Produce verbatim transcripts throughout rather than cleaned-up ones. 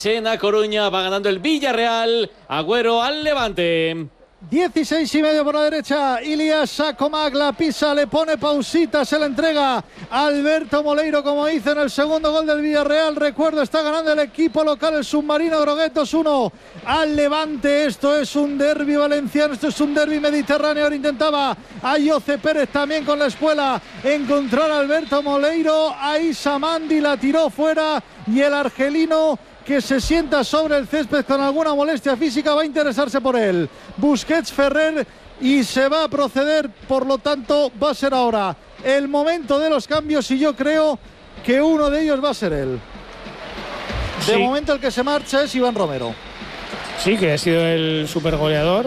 En A Coruña va ganando el Villarreal. Agüero al Levante. dieciséis y medio por la derecha. Ilias Sakomak la pisa, le pone pausita, se la entrega a Alberto Moleiro, como hizo en el segundo gol del Villarreal. Recuerdo, está ganando el equipo local, el Submarino Groguet dos uno al Levante. Esto es un derbi valenciano, esto es un derbi mediterráneo. Ahora intentaba a Yoce Pérez también con la espuela encontrar a Alberto Moleiro. Ahí Samandi la tiró fuera y el argelino, que se sienta sobre el césped con alguna molestia física, va a interesarse por él. Busquets, Ferrer, y se va a proceder, por lo tanto va a ser ahora el momento de los cambios y yo creo que uno de ellos va a ser él. De sí. momento el que se marcha es Iván Romero. Sí, que ha sido el supergoleador.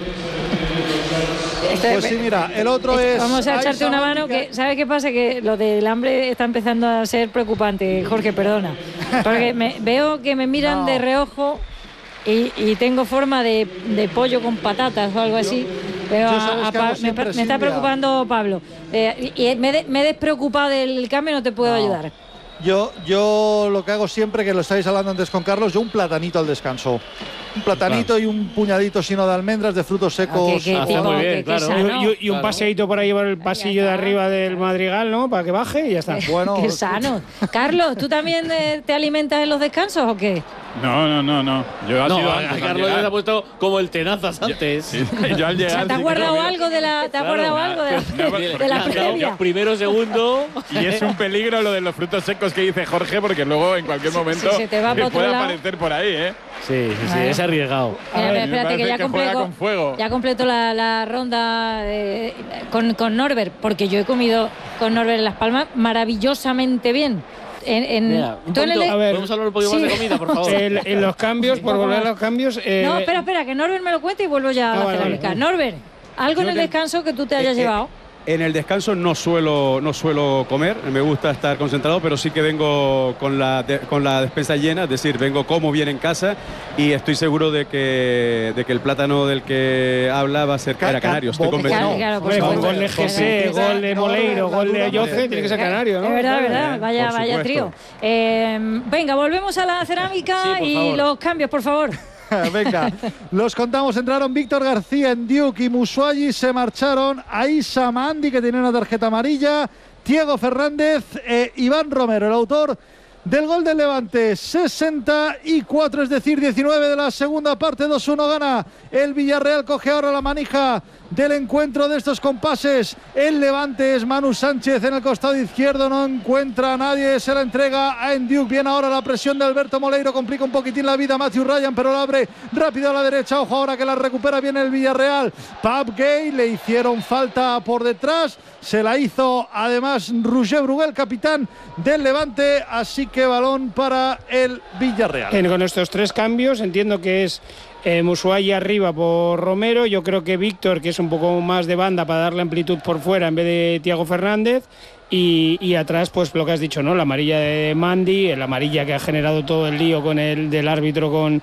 Pues sí, mira, el otro es... Vamos a echarte una mano, que ¿sabes qué pasa? Que lo del hambre está empezando a ser preocupante, Jorge, perdona. Porque me, veo que me miran no. de reojo y, y tengo forma de, de pollo con patatas o algo así. Pero a, a pa, me, me está preocupando Pablo. Eh, y me, de, me he despreocupado del cambio, no te puedo no. ayudar. Yo, yo lo que hago siempre, que lo estáis hablando antes con Carlos, yo un platanito al descanso. Un platanito claro. y un puñadito sino de almendras, de frutos secos. Ah, que, que, ah, tipo, muy bien, que, claro. que sano. Y, y, y un claro. paseíto por ahí por el pasillo de arriba del Madrigal, ¿no? Para que baje y ya está. Bueno, qué sano. Carlos, ¿tú también eh, te alimentas en los descansos o qué? No, no, no, no. Yo ha no, sido a antes, Carlos ya se ha puesto como el tenazas antes. Yo, sí, yo al llegar, o sea, ¿te has guardado algo de la, te has claro, guardado algo de la, no, de la previa? Primero, segundo. Y es un peligro lo de los frutos secos que dice Jorge, porque luego en cualquier momento sí, se te va te puede lado. aparecer por ahí, ¿eh? Sí, sí, sí, es arriesgado. Mira, Ver, espérate que ya, que completo, ya completo la, la ronda eh, con, con Norbert, porque yo he comido con Norbert en Las Palmas maravillosamente bien. En, en, Mira, un poquito, el, a ver, ¿podemos hablar un poquito sí. más de comida, por favor? En, en los cambios, por volver a los cambios... Eh, no, espera, espera, que Norbert me lo cuente y vuelvo ya a ah, la vale, cerámica. vale. Norbert, ¿algo yo en el de, descanso que tú te hayas eh, llevado? Eh, En el descanso no suelo, no suelo comer, me gusta estar concentrado, pero sí que vengo con la, de, con la despensa llena, es decir, vengo como bien en casa y estoy seguro de que, de que el plátano del que habla va a ser cara canario, estoy convencido. Claro, claro, Hombre, con gol de G C, gol de Moleiro, gol de Ayoce, tiene que ser canario, ¿no? Es verdad, es verdad, vaya, vaya trío. Eh, venga, volvemos a la cerámica sí, y favor. los cambios, por favor. Venga, los contamos. Entraron Víctor García en Duke y Musuagi. Se marcharon Aisa Mandi, que tenía una tarjeta amarilla, Diego Fernández e Iván Romero, el autor del gol del Levante. Sesenta y cuatro, es decir, diecinueve de la segunda parte. Dos uno gana el Villarreal. Coge ahora la manija del encuentro de estos compases. El Levante es Manu Sánchez en el costado izquierdo, no encuentra a nadie, se la entrega a Enduke. Viene ahora la presión de Alberto Moleiro, complica un poquitín la vida Matthew Ryan, pero la abre rápido a la derecha. Ojo ahora que la recupera bien el Villarreal. Pap Gay, le hicieron falta por detrás, se la hizo además Roger Bruguel, capitán del Levante, así que balón para el Villarreal. En, con estos tres cambios entiendo que es Eh, Musuagi arriba por Romero, yo creo que Víctor, que es un poco más de banda para darle amplitud por fuera en vez de Thiago Fernández, y, y atrás pues lo que has dicho, ¿no? La amarilla de Mandi, la amarilla que ha generado todo el lío con el del árbitro con,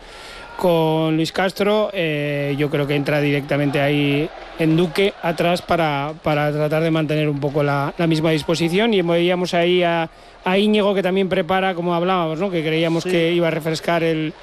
con Luis Castro, eh, yo creo que entra directamente ahí en Duque atrás para, para tratar de mantener un poco la, la misma disposición, y veíamos ahí a, a Íñigo, que también prepara, como hablábamos, ¿no? Que creíamos sí. que iba a refrescar el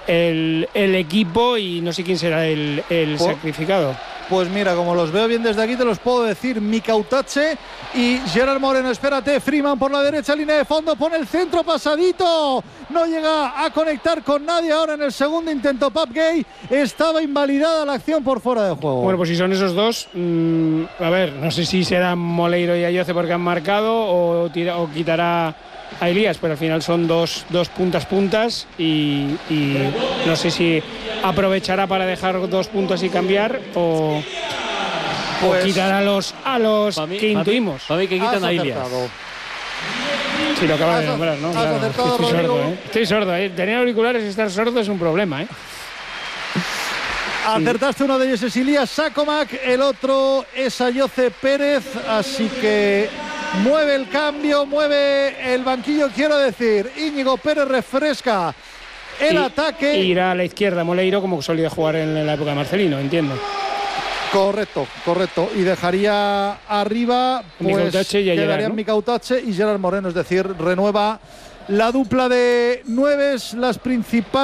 El, el equipo, y no sé quién será el, el pues, sacrificado. Pues mira, como los veo bien desde aquí, te los puedo decir: Mikautache y Gerard Moreno. Espérate, Freeman por la derecha, línea de fondo, pone el centro pasadito, no llega a conectar con nadie. Ahora en el segundo intento Pap Gay, estaba invalidada la acción por fuera de juego. Bueno, pues si son esos dos, mmm, a ver, no sé si serán Moleiro y Ayoce porque han marcado, o, tira, o quitará a Elías, pero al final son dos, dos puntas puntas y, y no sé si aprovechará para dejar dos puntos y cambiar, o, pues, o quitar a los, a los mí, que intuimos. Para mí que quitan a Elías. Sí, lo acabas de nombrar, ¿no? Claro, acertado, estoy sordo, ¿eh? Estoy sordo, ¿eh? Tener auriculares y estar sordo es un problema, ¿eh? Acertaste, uno de ellos es Ilias Sakomak, el otro es Ayoce Pérez, así que mueve el cambio, mueve el banquillo, quiero decir. Íñigo Pérez refresca el y, ataque. Irá a la izquierda Moleiro, como solía jugar en la época de Marcelino, entiendo. Correcto, correcto. Y dejaría arriba, pues, quedarían Mikautache y Gerard Moreno, es decir, renueva la dupla de nueves, las principales.